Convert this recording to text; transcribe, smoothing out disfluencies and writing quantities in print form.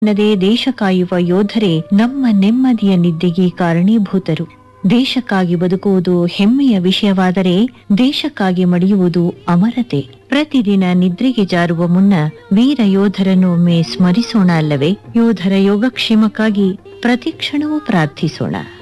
ನದೇ ದೇಶ ಕಾಯುವ ಯೋಧರೇ ನಮ್ಮ ನೆಮ್ಮದಿಯ ನಿದ್ದೆಗೆ ಕಾರಣೀಭೂತರು. ದೇಶಕ್ಕಾಗಿ ಬದುಕುವುದು ಹೆಮ್ಮೆಯ ವಿಷಯವಾದರೆ ದೇಶಕ್ಕಾಗಿ ಮಡಿಯುವುದು ಅಮರತೆ. ಪ್ರತಿದಿನ ನಿದ್ರೆಗೆ ಜಾರುವ ಮುನ್ನ ವೀರ ಯೋಧರನ್ನು ಒಮ್ಮೆ ಸ್ಮರಿಸೋಣ ಅಲ್ಲವೇ? ಯೋಧರ ಯೋಗಕ್ಷೇಮಕ್ಕಾಗಿ ಪ್ರತಿಕ್ಷಣವೂ ಪ್ರಾರ್ಥಿಸೋಣ.